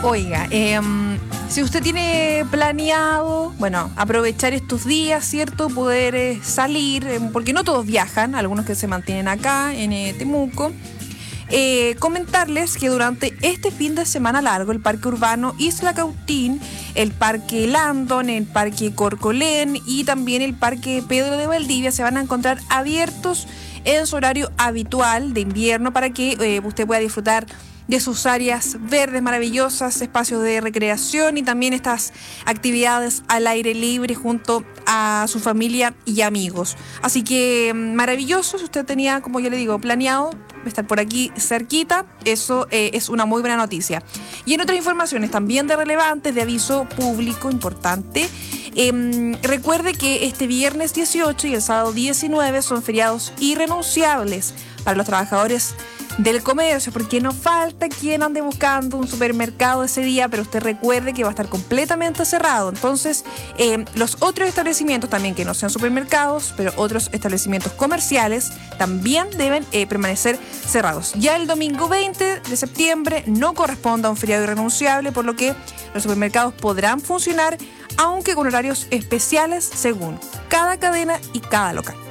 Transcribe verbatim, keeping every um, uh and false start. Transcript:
Oiga, eh, si usted tiene planeado, bueno, aprovechar estos días, ¿cierto? Poder eh, salir, eh, porque no todos viajan, algunos que se mantienen acá en eh, Temuco. Eh, comentarles que durante este fin de semana largo, el Parque Urbano Isla Cautín, el Parque Landon, el Parque Corcolén y también el Parque Pedro de Valdivia se van a encontrar abiertos en su horario habitual de invierno para que eh, usted pueda disfrutar de sus áreas verdes maravillosas, espacios de recreación y también estas actividades al aire libre junto a su familia y amigos. Así que maravilloso, si usted tenía, como yo le digo, planeado estar por aquí cerquita, eso eh, es una muy buena noticia. Y en otras informaciones también de relevantes, de aviso público importante, eh, recuerde que este viernes dieciocho y el sábado diecinueve son feriados irrenunciables para los trabajadores del comercio, porque no falta quien ande buscando un supermercado ese día, pero usted recuerde que va a estar completamente cerrado. Entonces, eh, los otros establecimientos también que no sean supermercados, pero otros establecimientos comerciales también deben eh, permanecer cerrados. Ya el domingo veinte de septiembre no corresponde a un feriado irrenunciable, por lo que los supermercados podrán funcionar, aunque con horarios especiales según cada cadena y cada local.